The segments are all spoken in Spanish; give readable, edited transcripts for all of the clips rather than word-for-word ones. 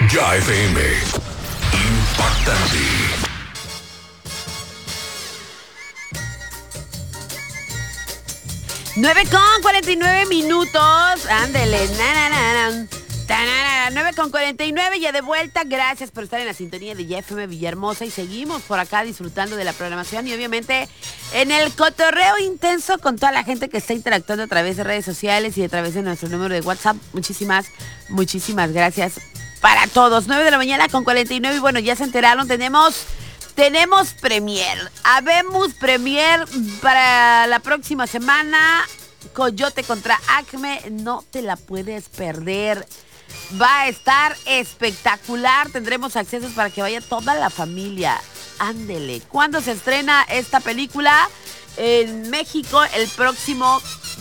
Ya FM. Impactante. 9:49. Ándele. 9:49, ya de vuelta. Gracias por estar en la sintonía de YFM Villahermosa. Y seguimos por acá disfrutando de la programación y obviamente en el cotorreo intenso con toda la gente que está interactuando a través de redes sociales y a través de nuestro número de WhatsApp. Muchísimas gracias para todos. 9:49. Y bueno, ya se enteraron, tenemos premier. Habemos premier para la próxima semana. Coyote contra Acme, no te la puedes perder. Va a estar espectacular. Tendremos accesos para que vaya toda la familia. Ándele. ¿Cuándo se estrena esta película? En México el próximo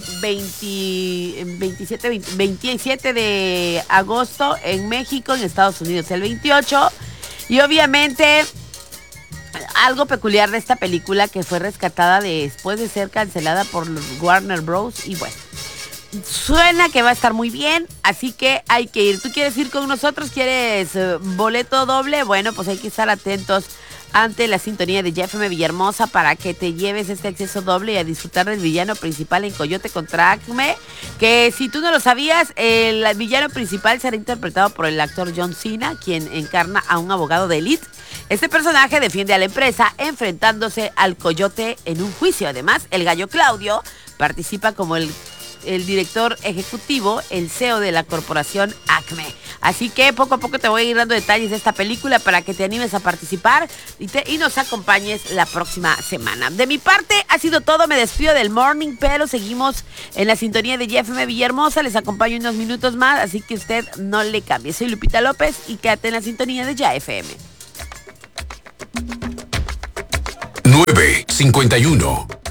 27 de agosto. En México, en Estados Unidos el 28. Y obviamente algo peculiar de esta película que fue rescatada después de ser cancelada por Warner Bros. Y bueno, suena que va a estar muy bien, así que hay que ir. ¿Tú quieres ir con nosotros? ¿Quieres boleto doble? Bueno, pues hay que estar atentos ante la sintonía de YFM Villahermosa para que te lleves este acceso doble y a disfrutar del villano principal en Coyote contra Acme. Que si tú no lo sabías, el villano principal será interpretado por el actor John Cena, quien encarna a un abogado de élite. Este personaje defiende a la empresa enfrentándose al Coyote en un juicio. Además, el gallo Claudio participa como el director ejecutivo, el CEO de la corporación Acme. Así que poco a poco te voy a ir dando detalles de esta película para que te animes a participar y nos acompañes la próxima semana. De mi parte ha sido todo, me despido del morning, pero seguimos en la sintonía de YFM Villahermosa. Les acompaño unos minutos más, así que usted no le cambie. Soy Lupita López y quédate en la sintonía de YFM. 9:51.